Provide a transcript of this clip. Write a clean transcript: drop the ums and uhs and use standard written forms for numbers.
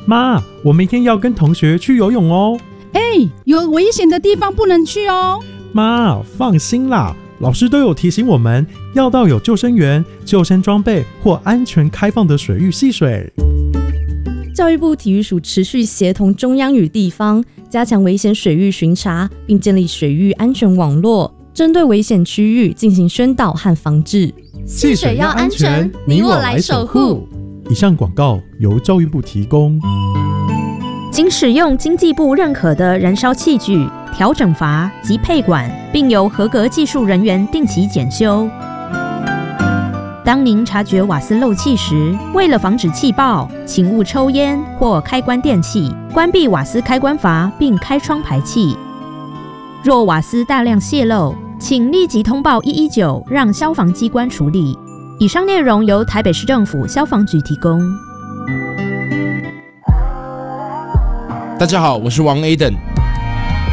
妈，我明天要跟同学去游泳哦。 有危险的地方不能去哦。 妈，放心啦，老师都有提醒我们要到有救生员、救生装备或安全开放的水域戏水。 教育部体育署持续协同中央与地方，加强危险水域巡查，并建立水域安全网络，针对危险区域进行宣导和防治。 戏水要安全，你我来守护。以上广告由教育部提供。 经使用经济部认可的燃烧器具、调整阀及配管，并由合格技术人员定期检修。当您察觉瓦斯漏气时，为了防止气爆，请勿抽烟或开关电器，关闭瓦斯开关阀并开窗排气。若瓦斯大量泄漏，请立即通报119，让消防机关处理。以上内容由台北市政府消防局提供。 大家好，我是王 Aden。